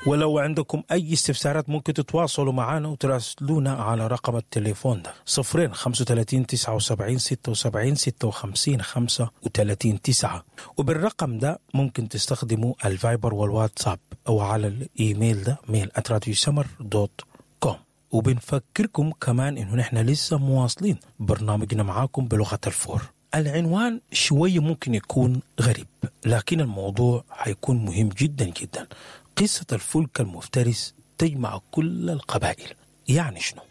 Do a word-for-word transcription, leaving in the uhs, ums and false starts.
ولو عندكم أي استفسارات ممكن تتواصلوا معنا وتراسلونا على رقم التليفون ده صفرين خمسة وثلاثين تسعة وسبعين ستة وسبعين ستة وخمسين خمسة وثلاثين تسعة. وبالرقم ده ممكن تستخدموا الفايبر والواتساب أو على الإيميل ده ميل آت راديو سمر دوت كوم. وبنفكركم كمان إنه نحن لسه مواصلين برنامجنا معاكم بلغة الفور. العنوان شوية ممكن يكون غريب لكن الموضوع هيكون مهم جدا جدا. قصة الفلك المفترس تجمع كل القبائل. يعني شنو؟